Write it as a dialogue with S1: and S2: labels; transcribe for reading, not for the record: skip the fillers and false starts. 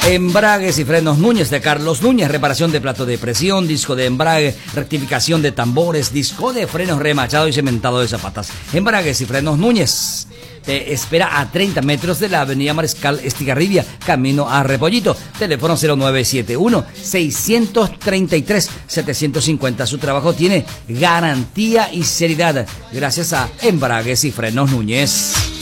S1: Embragues y frenos Núñez de Carlos Núñez, reparación de plato de presión, disco de embrague, rectificación de tambores, disco de frenos remachado y cementado de zapatas. Embragues y frenos Núñez te espera a 30 metros de la avenida Mariscal Estigarribia, camino a Repollito. Teléfono 0971-633-750. Su trabajo tiene garantía y seriedad gracias a Embragues y frenos Núñez.